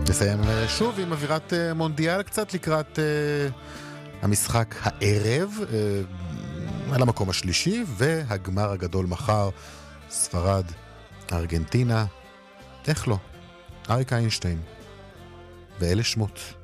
נסיים שוב עם אווירת מונדיאל קצת לקראת המשחק הערב על המקום השלישי והגמר הגדול מחר, ספרד, ארגנטינה. איך לא? אריק איינשטיין ואלה שמות.